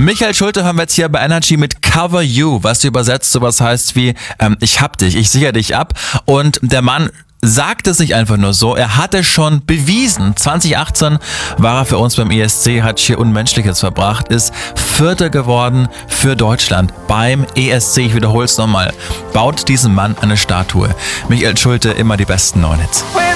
Michael Schulte hören wir jetzt hier bei Energy mit Cover You, was übersetzt sowas heißt wie ich hab dich, ich sichere dich ab. Und der Mann sagt es nicht einfach nur so, er hatte schon bewiesen. 2018 war er für uns beim ESC, hat hier Unmenschliches verbracht, ist Vierter geworden für Deutschland beim ESC. Ich wiederhole es nochmal, baut diesem Mann eine Statue. Michael Schulte, immer die besten neuen Hits.